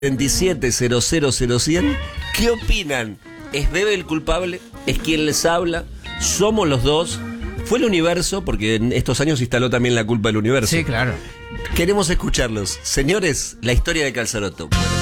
27-000-100. ¿Qué opinan? ¿Es Bebe el culpable? ¿Es quien les habla? ¿Somos los dos? ¿Fue el universo? Porque en estos años instaló también la culpa del universo. Sí, claro. Queremos escucharlos. Señores, la historia de Calzaroto.